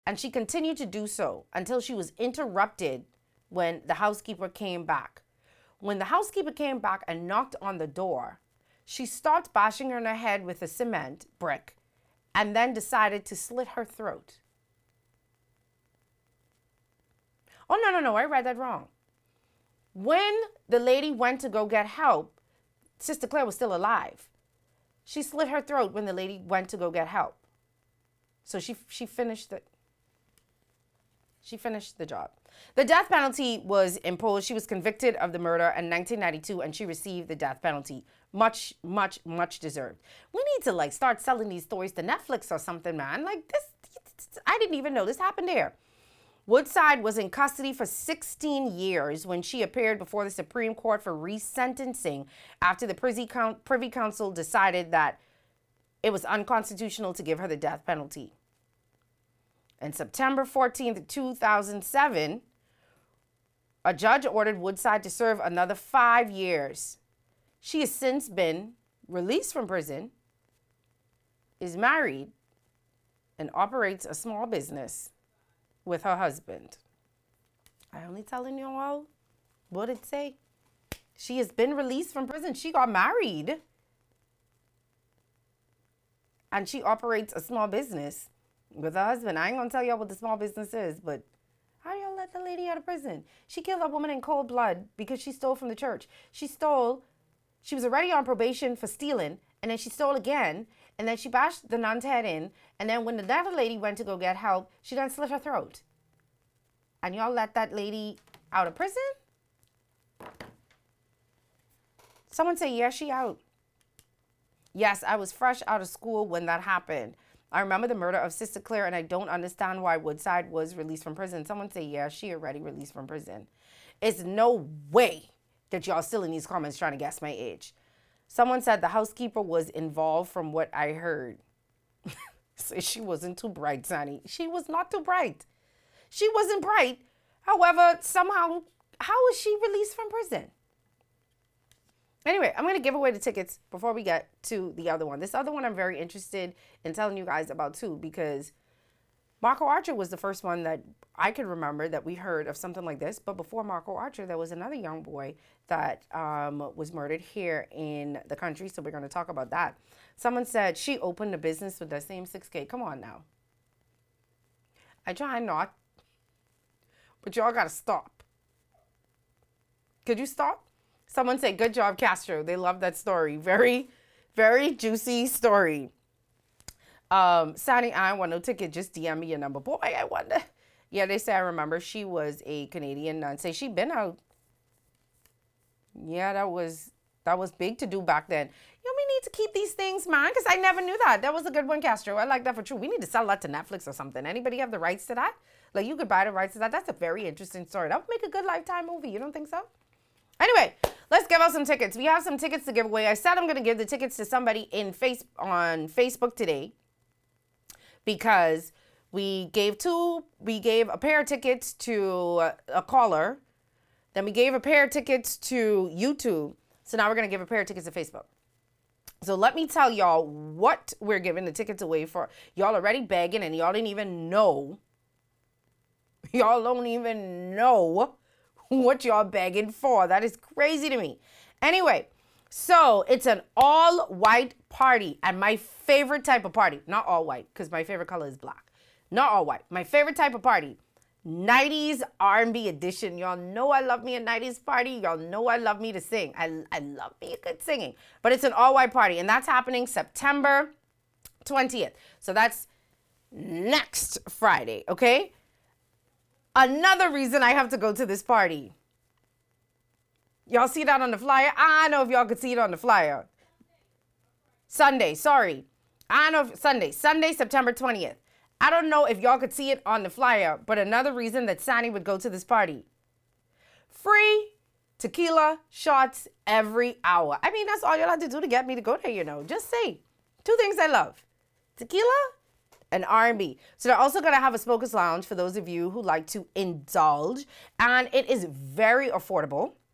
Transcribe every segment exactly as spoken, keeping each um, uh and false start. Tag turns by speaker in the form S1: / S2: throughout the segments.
S1: And she continued to do so until she was interrupted when the housekeeper came back. When the housekeeper came back and knocked on the door, she stopped bashing her in the head with a cement brick and then decided to slit her throat. Oh, no, no, no, I read that wrong. When the lady went to go get help, Sister Claire was still alive. She slit her throat when the lady went to go get help. So she she finished the she finished the job. The death penalty was imposed. She was convicted of the murder in nineteen ninety-two and she received the death penalty. Much, much, much deserved. We need to like start selling these stories to Netflix or something, man. Like this, I didn't even know this happened there. Woodside was in custody for sixteen years when she appeared before the Supreme Court for resentencing after the Privy Council decided that it was unconstitutional to give her the death penalty. On September fourteenth, two thousand seven, a judge ordered Woodside to serve another five years. She has since been released from prison, is married, and operates a small business with her husband. I only telling you all what it say. She has been released from prison. She got married. And she operates a small business with her husband. I ain't gonna tell y'all what the small business is, but how y'all let the lady out of prison? She killed a woman in cold blood because she stole from the church. She stole, she was already on probation for stealing, and then she stole again, and then she bashed the nun's head in, and then when the other lady went to go get help, she done slit her throat. And y'all let that lady out of prison? Someone say, yeah, she out. Yes, I was fresh out of school when that happened. I remember the murder of Sister Claire, and I don't understand why Woodside was released from prison. Someone say, yeah, she already released from prison. It's no way that y'all still in these comments trying to guess my age. Someone said the housekeeper was involved from what I heard. So she wasn't too bright, Sonny. She was not too bright. She wasn't bright. However, somehow, how was she released from prison? Anyway, I'm going to give away the tickets before we get to the other one. This other one I'm very interested in telling you guys about too, because Marco Archer was the first one that I could remember that we heard of something like this. But before Marco Archer, there was another young boy that um, was murdered here in the country. So we're going to talk about that. Someone said she opened a business with that same six K. Come on now. I try not, but y'all got to stop. Could you stop? Someone said, good job, Castro. They love that story. Very, very juicy story. Um, Sonny, I want no ticket. Just D M me your number. Boy, I wonder. Yeah, they say I remember. She was a Canadian nun. Say she been out. Yeah, that was that was big to do back then. You know, we need to keep these things, man, because I never knew that. That was a good one, Castro. I like that for true. We need to sell that to Netflix or something. Anybody have the rights to that? Like, you could buy the rights to that. That's a very interesting story. That would make a good Lifetime movie. You don't think so? Anyway, let's give out some tickets. We have some tickets to give away. I said I'm going to give the tickets to somebody in face on Facebook today because we gave two, we gave a pair of tickets to a caller. Then we gave a pair of tickets to YouTube. So now we're going to give a pair of tickets to Facebook. So let me tell y'all what we're giving the tickets away for. Y'all already begging and y'all didn't even know. Y'all don't even know what y'all begging for. That is crazy to me. Anyway, so it's an all-white party, and my favorite type of party, not all white, because my favorite color is black. Not all white. My favorite type of party, nineties R and B edition. Y'all know I love me a nineties party. Y'all know I love me to sing. I, I love me a good singing. But it's an all-white party, and that's happening September twentieth. So that's next Friday, okay? Another reason I have to go to this party. Y'all see that on the flyer? I don't know if y'all could see it on the flyer. Sunday, sorry. I don't know if Sunday, Sunday, September twentieth. I don't know if y'all could see it on the flyer, but another reason that Sonny would go to this party. Free tequila shots every hour. I mean, that's all y'all have to do to get me to go there, you know. Just say two things I love. Tequila and R and B. So they're also going to have a Smokers Lounge for those of you who like to indulge. And it is very affordable.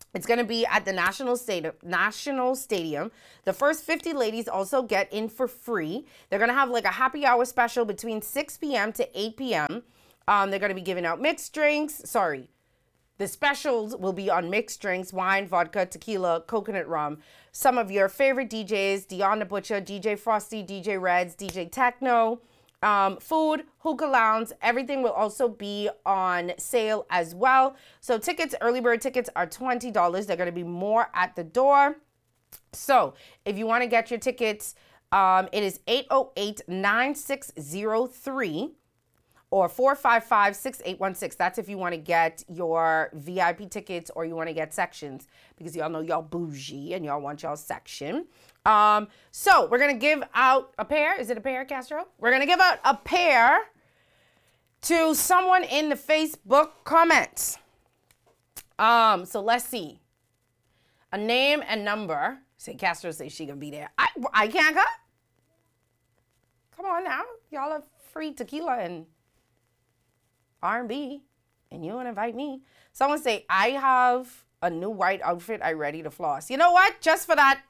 S1: It's going to be at the National Stadium. National Stadium. The first fifty ladies also get in for free. They're going to have like a happy hour special between six p.m. to eight p.m. Um, they're going to be giving out mixed drinks. Sorry. The specials will be on mixed drinks, wine, vodka, tequila, coconut rum. Some of your favorite D Js, Dion the Butcher, D J Frosty, D J Reds, D J Techno, um, food, hookah lounge, everything will also be on sale as well. So tickets, early bird tickets are twenty dollars. They're going to be more at the door. So if you want to get your tickets, um, it is eight oh eight, nine six oh three. Or four five five, six eight one six. That's if you want to get your V I P tickets or you want to get sections, because y'all know y'all bougie and y'all want y'all section. Um, so we're going to give out a pair. Is it a pair, Castro? We're going to give out a pair to someone in the Facebook comments. Um, so let's see. A name and number. Say Castro says she going to be there. I, I can't come. Come on now. Y'all are free tequila and R and B, and you want to invite me. Someone say, I have a new white outfit. I ready to floss. You know what? Just for that,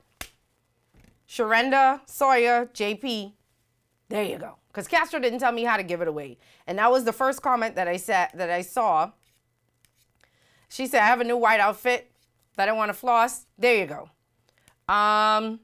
S1: Sharenda, Sawyer, J P, there you go. Because Castro didn't tell me how to give it away. And that was the first comment that I said, that I saw. She said, I have a new white outfit that I want to floss. There you go. Um,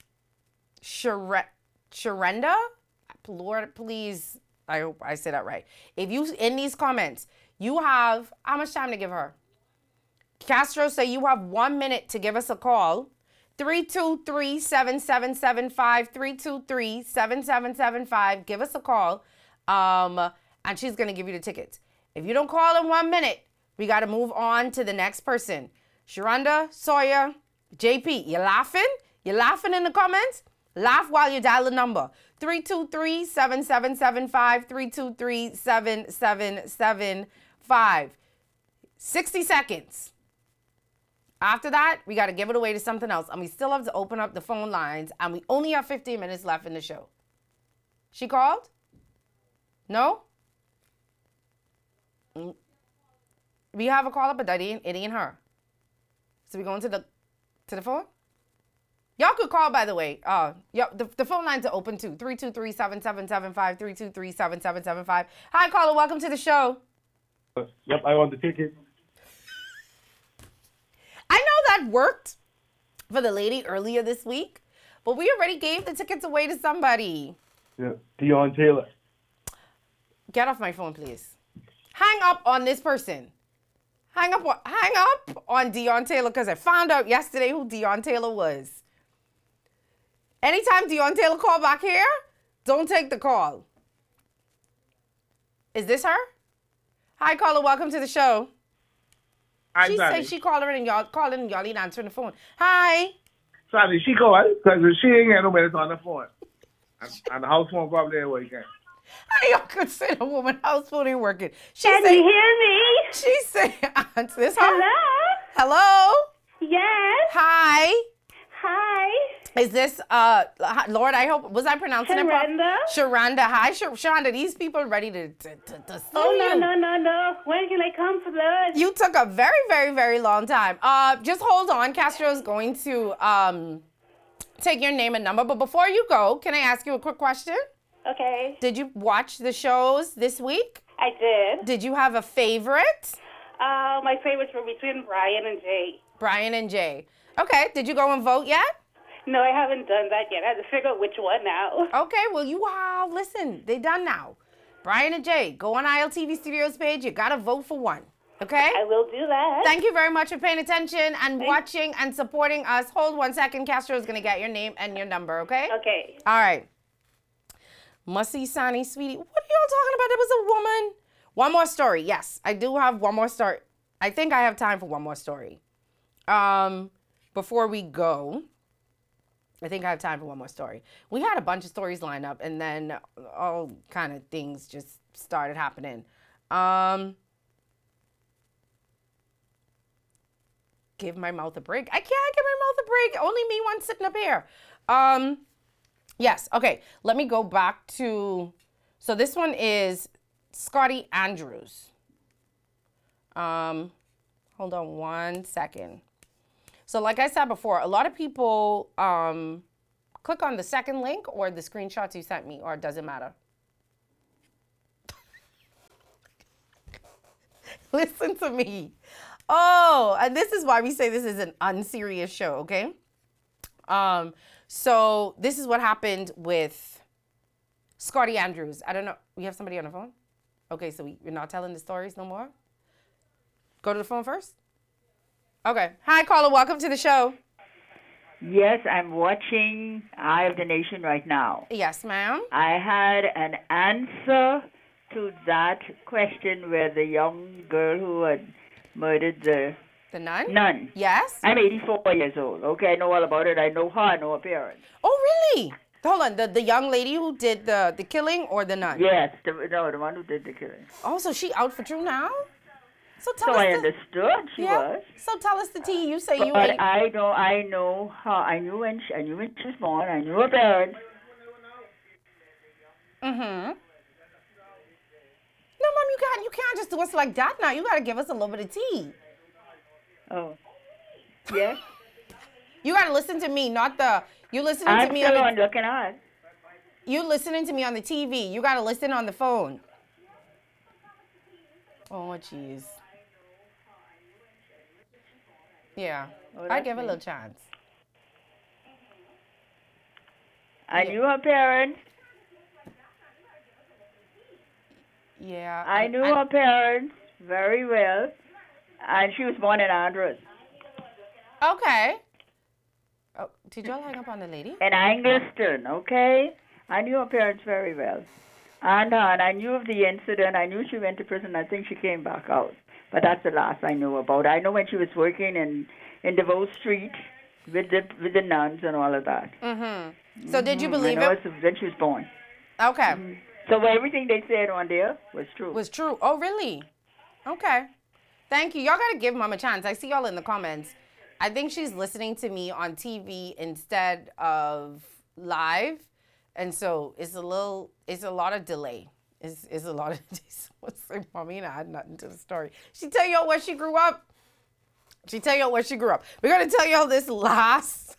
S1: Share- Sharenda, Lord, please. I hope I said that right. If you, in these comments, you have, how much time to give her? Castro say you have one minute to give us a call. three two three, seven seven seven five, three two three, seven seven seven five. Give us a call. Um, and she's going to give you the tickets. If you don't call in one minute, we got to move on to the next person. Sharonda, Sawyer, J P, you laughing? You laughing in the comments? Laugh while you dial the number. three two three, seven seven seven five, three two three, seven seven seven five. sixty seconds. After that, we got to give it away to something else. And we still have to open up the phone lines. And we only have fifteen minutes left in the show. She called? No? Mm. We have a caller, but that ain't, it ain't her. So we going to the, to the phone? Y'all could call, by the way. Uh, yeah, the, the phone lines are open too. three two three, seven seven seven five, three two three, seven seven seven five. Hi, caller. Welcome to the show.
S2: Yep, I want the ticket.
S1: I know that worked for the lady earlier this week, but we already gave the tickets away to somebody.
S2: Yeah, Dion Taylor.
S1: Get off my phone, please. Hang up on this person. Hang up on, hang up on Dion Taylor, because I found out yesterday who Dion Taylor was. Anytime Dion Taylor call back here, don't take the call. Is this her? Hi, caller. Welcome to the show.
S2: Hi,
S1: She
S2: Sally.
S1: said she called her and y'all calling and y'all ain't answering the phone. Hi.
S2: Sally, she called because she ain't got nobody on the phone. And, and the house phone probably ain't working.
S1: How y'all consider a woman house phone ain't working? She
S3: Can
S1: say,
S3: you hear me?
S1: She say, answer this. her?
S3: Hello?
S1: Hello.
S3: Yes.
S1: Hi.
S3: Hi.
S1: Is this, uh, hi- Lord, I hope, was I pronouncing it properly?
S3: Sharenda?
S1: Sharanda. Hi, Sh- Sharanda. These people are ready to, to, to, to sue
S3: Oh, no,
S1: you.
S3: no, no, no. When can I come for blood?
S1: You took a very, very, very long time. Uh, just hold on. Castro's going to um, take your name and number. But before you go, can I ask you a quick question?
S3: Okay.
S1: Did you watch the shows this week?
S3: I did.
S1: Did you have a favorite?
S3: Uh, my favorites were between Brian and Jay.
S1: Brian and Jay. Okay. Did you go and vote yet?
S3: No, I haven't done that yet. I have to figure out which one now.
S1: Okay. Well, you have. Listen, they done now. Brian and Jay, go on I L T V Studios page. You got to vote for one. Okay?
S3: I will do that.
S1: Thank you very much for paying attention and watching and supporting us. Hold one second. Castro is going to get your name and your number, okay?
S3: Okay.
S1: All right. Musty Sani, sweetie. What are y'all talking about? There was a woman. One more story. Yes, I do have one more story. I think I have time for one more story. Um, before we go, I think I have time for one more story. We had a bunch of stories lined up, and then all kind of things just started happening. Um, give my mouth a break. I can't give my mouth a break. Only me one sitting up here. Um, yes. Okay. Let me go back to. So this one is Scotty Andrews. Um, hold on one second. So like I said before, a lot of people um, click on the second link or the screenshots you sent me, or it doesn't matter. Listen to me. Oh, and this is why we say this is an unserious show, okay? Um, so this is what happened with Scotty Andrews. I don't know. We have somebody on the phone? Okay, so we, you're not telling the stories no more? Go to the phone first? Okay. Hi, caller. Welcome to the show.
S4: Yes, I'm watching Eye of the Nation right now.
S1: Yes, ma'am.
S4: I had an answer to that question where the young girl who had murdered the
S1: The nun?
S4: nun.
S1: Yes.
S4: I'm eighty-four years old. Okay, I know all about it. I know her, I know her parents.
S1: Oh, really? Hold on. The, the young lady who did the, the killing or the nun?
S4: Yes, the, no, the one who did the killing.
S1: Oh, so she out for true now? So tell
S4: So
S1: us
S4: I
S1: the,
S4: understood she
S1: yeah.
S4: was.
S1: So tell us the tea. You say you
S4: But
S1: ain't.
S4: I know, I know her. I knew when she, I knew when she was born. I knew her parents.
S1: Mm-hmm. No, mom, you can't. You can't just do us like that now. You gotta give us a little bit of tea.
S4: Oh, yes.
S1: You gotta listen to me, not the. You listening
S4: I'm
S1: to me
S4: still
S1: on
S4: on
S1: the.
S4: looking on.
S1: You listening to me on the T V. You gotta listen on the phone. Oh, jeez. Yeah,
S4: Oh,
S1: I
S4: that's
S1: give a
S4: me.
S1: little chance.
S4: I
S1: Yeah.
S4: knew her parents.
S1: Yeah.
S4: I
S1: and-
S4: knew
S1: and-
S4: her parents very well, and she was born in Andros.
S1: Okay. Oh, did y'all hang up on the lady?
S4: In Angleton, okay? I knew her parents very well. And, uh, and I knew of the incident. I knew she went to prison. I think she came back out. But that's the last I knew about. I know when she was working in, in DeVoe Street with the with the nuns and all of that.
S1: Mm-hmm. So did you
S4: Mm,
S1: believe
S4: I know
S1: it?
S4: it's when she was born.
S1: Okay.
S4: So everything they said on there was true.
S1: Was true. Oh, really? Okay. Thank you. Y'all gotta give Mom a chance. I see y'all in the comments. I think she's listening to me on T V instead of live, and so it's a little, it's a lot of delay. It's, it's a lot of. What's say, Mommy? I had nothing to the story. She tell y'all where she grew up. She tell y'all where she grew up. We're gonna tell y'all this last.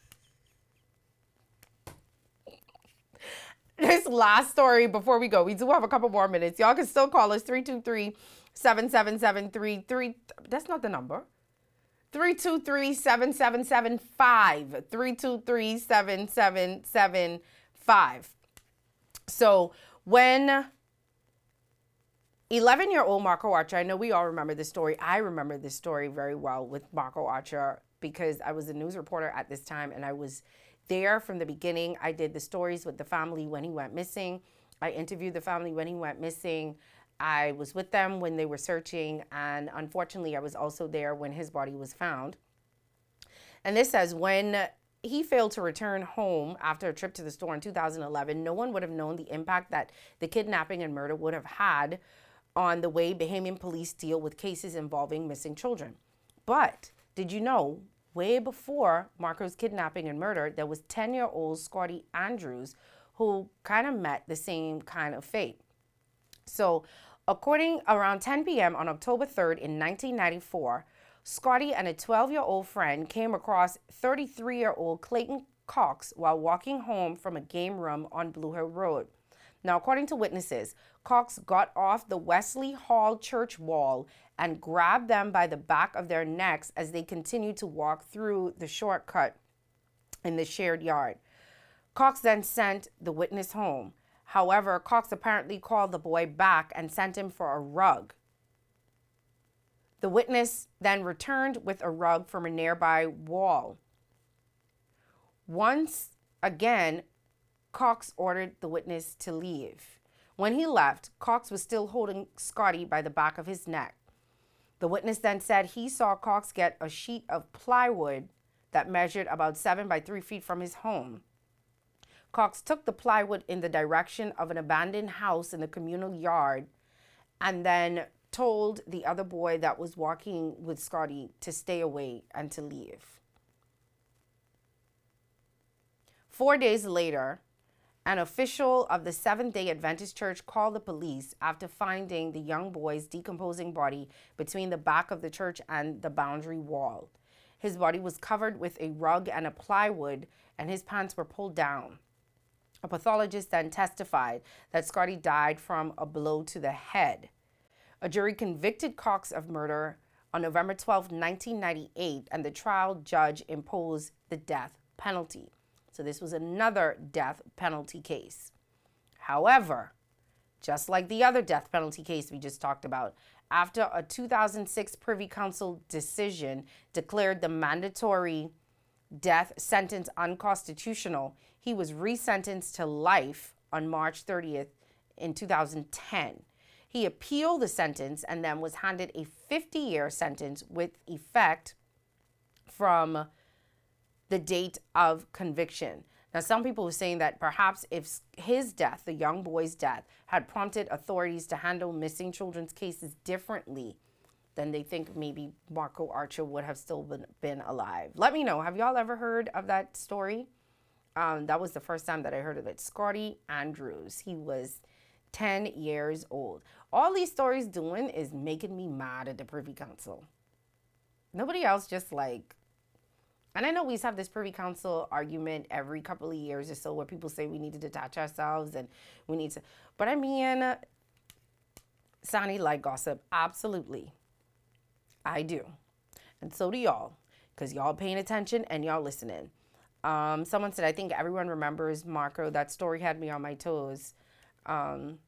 S1: This last story before we go. We do have a couple more minutes. Y'all can still call us three two three, seven seven seven, three three. That's not the number. three two three, seven seven seven five. three two three, seven seven seven five. So when eleven-year-old Marco Archer, I know we all remember this story. I remember this story very well with Marco Archer because I was a news reporter at this time and I was there from the beginning. I did the stories with the family when he went missing. I interviewed the family when he went missing. I was with them when they were searching, and unfortunately, I was also there when his body was found. And this says, when he failed to return home after a trip to the store in two thousand eleven, no one would have known the impact that the kidnapping and murder would have had on the way Bahamian police deal with cases involving missing children. But did you know, way before Marco's kidnapping and murder, there was ten-year-old Scotty Andrews who kind of met the same kind of fate. So according around ten p.m. on October third in nineteen ninety-four, Scotty and a twelve-year-old friend came across thirty-three-year-old Clayton Cox while walking home from a game room on Blue Hill Road. Now, according to witnesses, Cox got off the Wesley Hall church wall and grabbed them by the back of their necks as they continued to walk through the shortcut in the shared yard. Cox then sent the witness home. However, Cox apparently called the boy back and sent him for a rug. The witness then returned with a rug from a nearby wall. Once again, Cox ordered the witness to leave. When he left, Cox was still holding Scotty by the back of his neck. The witness then said he saw Cox get a sheet of plywood that measured about seven by three feet from his home. Cox took the plywood in the direction of an abandoned house in the communal yard and then told the other boy that was walking with Scotty to stay away and to leave. Four days later, an official of the Seventh-day Adventist Church called the police after finding the young boy's decomposing body between the back of the church and the boundary wall. His body was covered with a rug and a plywood, and his pants were pulled down. A pathologist then testified that Scotty died from a blow to the head. A jury convicted Cox of murder on November twelfth, nineteen ninety-eight, and the trial judge imposed the death penalty. So this was another death penalty case. However, just like the other death penalty case we just talked about, after a two thousand six Privy Council decision declared the mandatory death sentence unconstitutional, he was resentenced to life on March thirtieth in two thousand ten. He appealed the sentence and then was handed a fifty-year sentence with effect from the date of conviction. Now, some people were saying that perhaps if his death, the young boy's death, had prompted authorities to handle missing children's cases differently, then they think maybe Marco Archer would have still been, been alive. Let me know. Have y'all ever heard of that story? Um, that was the first time that I heard of it. Scotty Andrews. He was ten years old. All these stories doing is making me mad at the Privy Council. Nobody else just like, and I know we have this Privy Council argument every couple of years or so where people say we need to detach ourselves and we need to, but I mean, Sonny like gossip. Absolutely. I do. And so do y'all, because y'all paying attention and y'all listening. Um, someone said, I think everyone remembers Marco. That story had me on my toes. Um,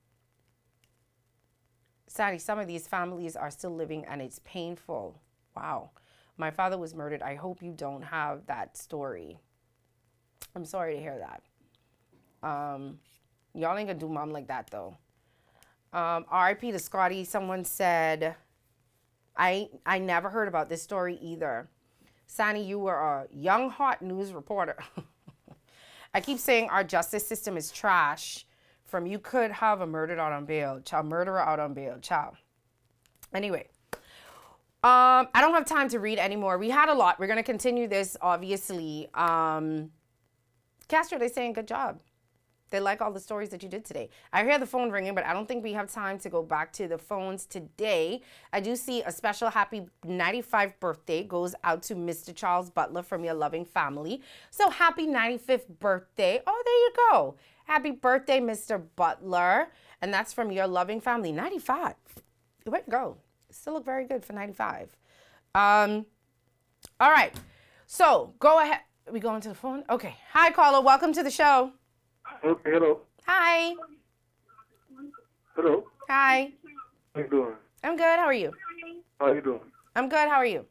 S1: Sadly, some of these families are still living and it's painful. Wow. My father was murdered. I hope you don't have that story. I'm sorry to hear that. Um, y'all ain't gonna do mom like that though. Um, R I P to Scotty. Someone said, I I never heard about this story either. Sani, you were a young, hot news reporter. I keep saying our justice system is trash. From you could have a murdered out on bail, child, murderer out on bail, child. Anyway, um, I don't have time to read anymore. We had a lot. We're gonna continue this, obviously. Um, Castro, they're saying good job. They like all the stories that you did today. I hear the phone ringing, but I don't think we have time to go back to the phones today. I do see a special happy ninety-fifth birthday goes out to Mister Charles Butler from your loving family. So happy ninety-fifth birthday. Oh, there you go. Happy birthday, Mister Butler. And that's from your loving family. ninety-five. Way to go. Still look very good for ninety-five. Um, all right. So go ahead. Are we going to the phone? Okay. Hi, caller. Welcome to the show.
S5: Okay, hello.
S1: Hi.
S5: Hello.
S1: Hi.
S5: How you doing?
S1: I'm good. How are you?
S5: How you doing?
S1: I'm good. How are you?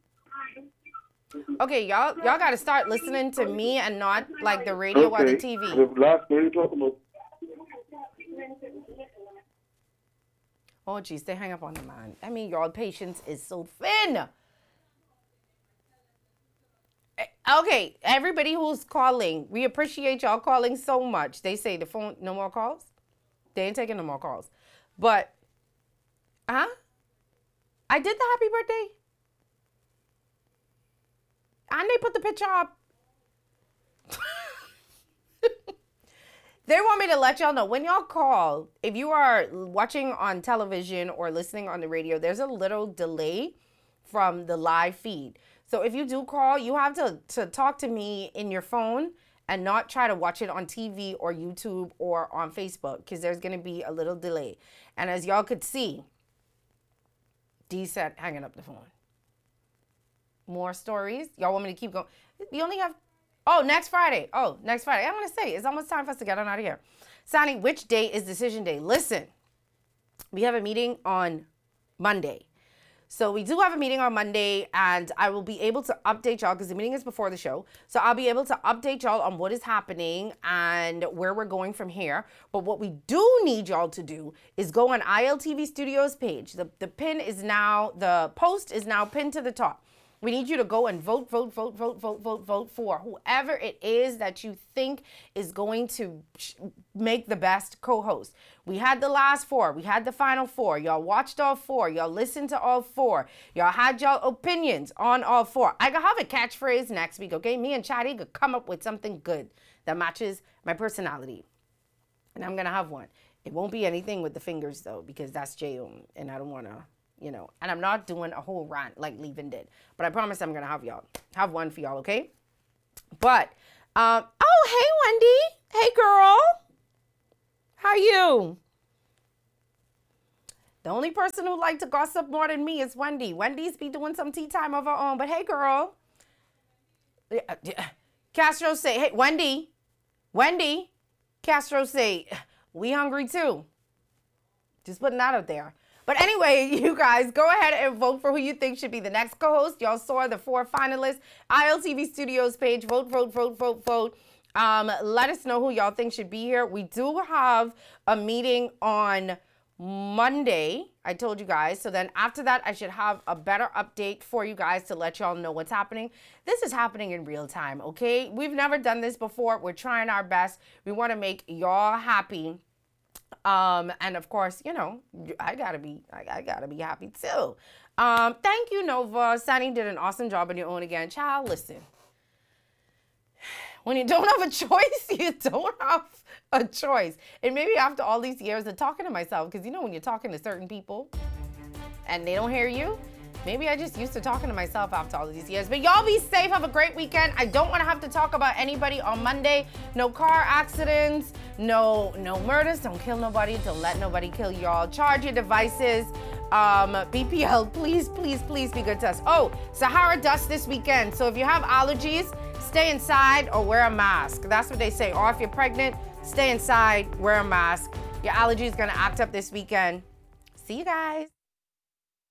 S1: Okay, y'all y'all got to start listening to me and not like the radio
S5: okay.
S1: or the T V.
S5: The last what are you talking about?
S1: Oh, geez, they hang up on the man. I mean, your patience is so thin. Okay, everybody who's calling, we appreciate y'all calling so much. They say the phone, no more calls. They ain't taking no more calls. But, huh? I did the happy birthday. And they put the picture up. They want me to let y'all know, when y'all call, if you are watching on television or listening on the radio, there's a little delay from the live feed. So if you do call, you have to, to talk to me in your phone and not try to watch it on T V or YouTube or on Facebook, because there's going to be a little delay. And as y'all could see, D said hanging up the phone. More stories? Y'all want me to keep going? You only have, oh, next Friday. Oh, next Friday. I want to say, it's almost time for us to get on out of here. Sonny, which day is decision day? Listen, we have a meeting on Monday. So we do have a meeting on Monday, and I will be able to update y'all because the meeting is before the show. So I'll be able to update y'all on what is happening and where we're going from here. But what we do need y'all to do is go on I L T V Studios page. The, the pin is now, the post is now pinned to the top. We need you to go and vote, vote, vote, vote, vote, vote, vote for whoever it is that you think is going to make the best co-host. We had the last four. We had the final four. Y'all watched all four. Y'all listened to all four. Y'all had y'all opinions on all four. I gonna have a catchphrase next week, okay? Me and Chatty could come up with something good that matches my personality. And I'm gonna have one. It won't be anything with the fingers though, because that's J-O, and I don't wanna, you know, and I'm not doing a whole rant like Levin did, but I promise I'm gonna have y'all have one for y'all, okay? But um, oh hey Wendy, hey girl, how you? The only person who like to gossip more than me is Wendy. Wendy's be doing some tea time of her own, but hey girl. Castro say, hey Wendy, Wendy, Castro say, we hungry too. Just putting that out there. But anyway, you guys, go ahead and vote for who you think should be the next co-host. Y'all saw the four finalists. I L T V Studios page. Vote, vote, vote, vote, vote. Um, let us know who y'all think should be here. We do have a meeting on Monday, I told you guys. So then after that, I should have a better update for you guys to let y'all know what's happening. This is happening in real time, okay? We've never done this before. We're trying our best. We want to make y'all happy. Um, and of course, you know, I gotta be, I, I gotta be happy too. Um, thank you, Nova. Sunny did an awesome job on your own again. Child, listen. When you don't have a choice, you don't have a choice. And maybe after all these years of talking to myself, because you know when you're talking to certain people and they don't hear you, maybe I just used to talking to myself after all these years. But y'all be safe. Have a great weekend. I don't want to have to talk about anybody on Monday. No car accidents, no no murders. Don't kill nobody. Don't let nobody kill y'all. Charge your devices. Um, B P L, please, please, please be good to us. Oh, Sahara dust this weekend. So if you have allergies, stay inside or wear a mask. That's what they say. Or if you're pregnant, stay inside, wear a mask. Your allergy is going to act up this weekend. See you guys.